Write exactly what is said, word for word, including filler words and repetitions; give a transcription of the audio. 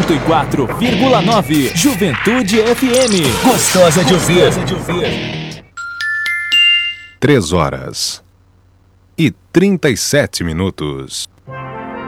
cento e quatro vírgula nove. Juventude F M. Gostosa de ouvir. Três horas e trinta e sete minutos.